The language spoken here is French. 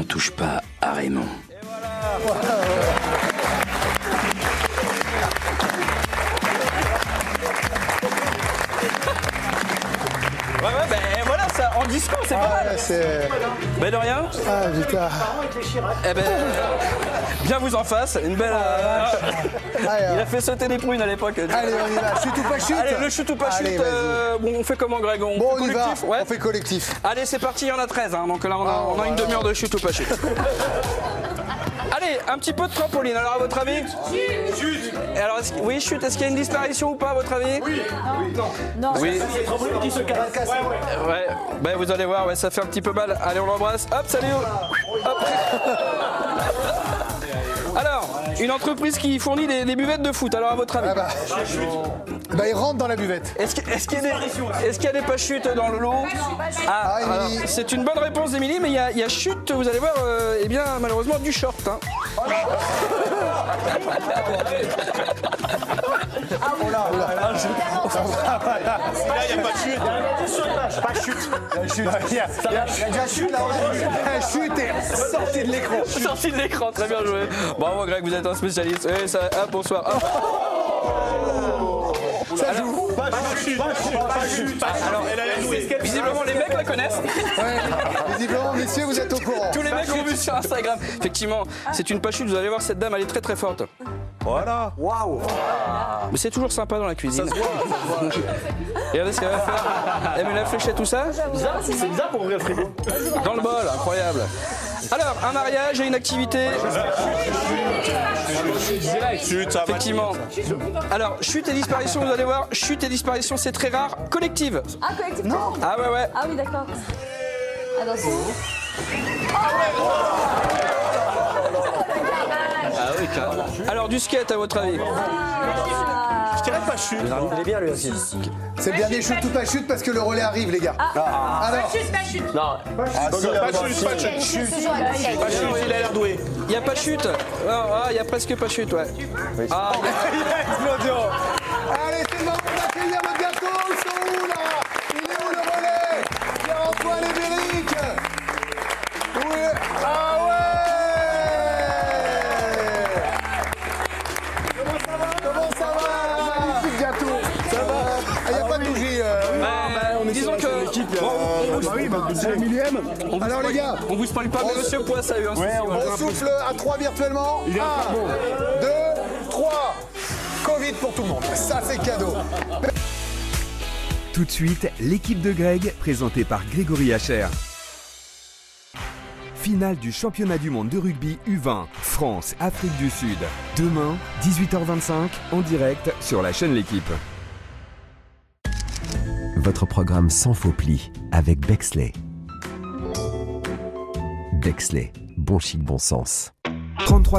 touche pas à Raymond. Et voilà. Ouais, ben voilà, ça, en disco, c'est pas mal. Ben de rien. Ah putain. Eh ben, bien vous en face, une belle. Il a fait sauter des prunes à l'époque. Allez, on y va. Chute ou pas chute? Allez, le chute ou pas Allez, chute. Bon, on fait comment, Greg? On Bon, fait on y va. collectif? Ouais. On fait collectif. Allez, c'est parti, il y en a 13. Hein, donc là, on a une demi-heure de chute ou pas chute. Allez, un petit peu de trampoline. Alors, à votre avis? Chute. Alors, oui, chute. Est-ce qu'il y a une disparition ou pas, à votre avis? Oui. Non. Oui. C'est trampoline qui se casse. Ouais. Ben, vous allez voir, ouais, ça fait un petit peu mal. Allez, on l'embrasse. Hop, salut. Hop. Alors, une entreprise qui fournit des buvettes de foot. Alors, à votre avis? Ah bah, il rentre dans la buvette. Est-ce qu'il y a des pas-chutes dans le lot? Ah, alors, Émilie. c'est une bonne réponse d'Émilie, mais il y a chute, vous allez voir, eh bien, malheureusement, du short. Hein. Là, il n'y a pas de chute. Pas de chute. Il y a déjà chute là. La chute est sortie de l'écran. Sorti de l'écran, très bien joué. Bravo Greg, vous êtes un spécialiste. Et ça, hop, bonsoir. Hop. Ça joue. Pas de chute. Alors, Visiblement, les mecs la connaissent. Ouais. Visiblement, messieurs, vous êtes au courant. Tous les mecs l'ont vu sur Instagram. Effectivement, c'est une pas-chute. Vous allez voir, cette dame, elle est très très forte. voilà. Waouh. Mais c'est toujours sympa dans la cuisine. Regardez ce qu'elle va faire. Elle met la fléchette, tout ça. C'est bizarre pour ouvrir le frigo. Dans le bol, incroyable. Alors, un mariage et une activité. Chute, ça va. Effectivement. Alors, chute et disparition, vous allez voir, chute et disparition, c'est très rare. Collective. Ah, collectif. Non. Ah ouais, ouais. Ah oui, d'accord. Attention. Ah oui, carrément. Alors, du skate, à votre avis? Je dirais pas chute. Il est bien lui aussi. C'est bien des chutes ou pas chute parce que le relais arrive, les gars. Alors. Non. Pas de chute, pas de chute. Pas de chute, il a l'air doué. Il n'y a pas de chute. Ah, il y a presque pas de chute, ouais. Ah, Allez, c'est le moment d'accueillir le gâteau. Ils sont où là? Il est où le relais? Pierre-Antoine et Béric. Oui. Ah ouais. Comment ça va? Magnifique gâteau. Ça va? Il n'y a pas de bougie. disons que... C'est le millième. Alors les gars, On vous spoil pas, mais Monsieur Poisse a eu un souci. on souffle à 3 virtuellement. 1, 2, 3. Covid pour tout le monde. Ça, c'est cadeau. Tout de suite, l'équipe de Greg, présentée par Grégory Hacher. Finale du championnat du monde de rugby U20, France, Afrique du Sud. Demain, 18h25, en direct sur la chaîne L'Équipe. Votre programme sans faux plis avec Bexley. Bexley, bon chic, bon sens. 33